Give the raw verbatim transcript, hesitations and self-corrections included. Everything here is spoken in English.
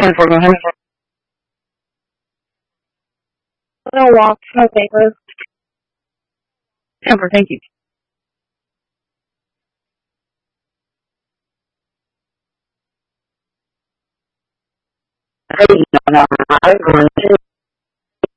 for me, honey. No walk, no paper. Temper, thank you. Hey, no, no, I was going to